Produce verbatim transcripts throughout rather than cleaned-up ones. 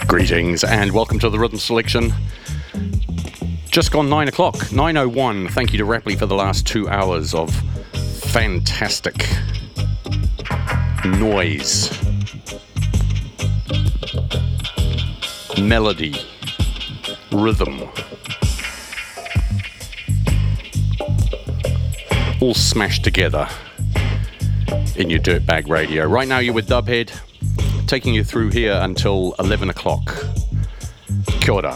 Greetings and welcome to the Rhythm Selection. Just gone nine o'clock, nine oh one. Thank you to Rapley for the last two hours of fantastic noise, melody, rhythm, all smashed together in your dirtbag radio. Right now you're with Dubhead, taking you through here until eleven o'clock. Kia ora.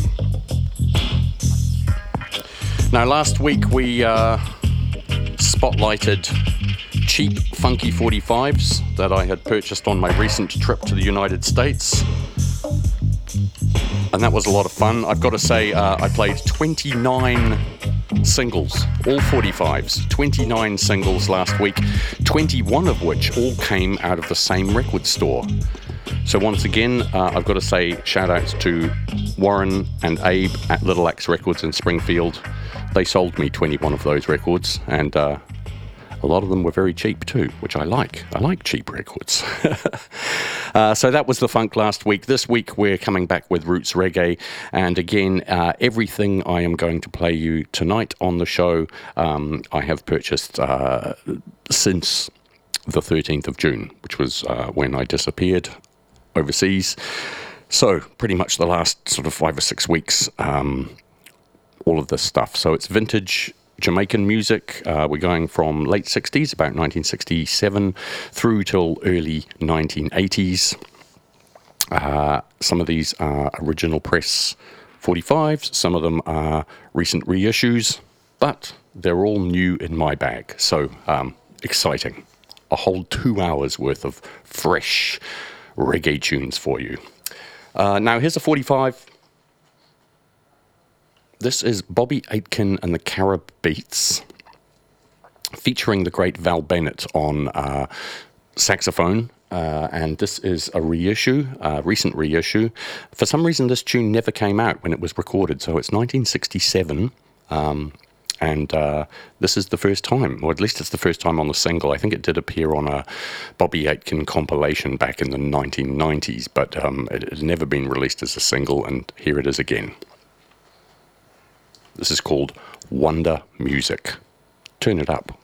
Now, last week we uh, spotlighted cheap, funky forty-fives that I had purchased on my recent trip to the United States. And that was a lot of fun. I've got to say, uh, I played twenty-nine singles, all forty-fives, twenty-nine singles last week, twenty-one of which all came out of the same record store. So once again, uh, I've got to say shout outs to Warren and Abe at Little Axe Records in Springfield. They sold me twenty-one of those records, and uh, a lot of them were very cheap too, which I like. I like cheap records. uh, so that was the funk last week. This week we're coming back with Roots Reggae, and again, uh, everything I am going to play you tonight on the show, um, I have purchased uh, since the thirteenth of June, which was uh, when I disappeared overseas. So pretty much the last sort of five or six weeks, um, all of this stuff. So it's vintage Jamaican music. Uh, we're going from late sixties, about nineteen sixty-seven, through till early nineteen eighties. Uh, some of these are original press forty-fives, some of them are recent reissues, but they're all new in my bag. So um, exciting. A whole two hours worth of fresh reggae tunes for you. Uh, now here's a forty-five. This is Bobby Aitken and the Carib Beats, featuring the great Val Bennett on uh, saxophone. Uh, and this is a reissue, a recent reissue. For some reason, this tune never came out when it was recorded, so it's nineteen sixty-seven. Um, and uh, this is the first time, or at least it's the first time on the single. I think it did appear on a Bobby Aitken compilation back in the nineteen nineties, but um, it had never been released as a single, and here it is again. This is called Wonder Music. Turn it up.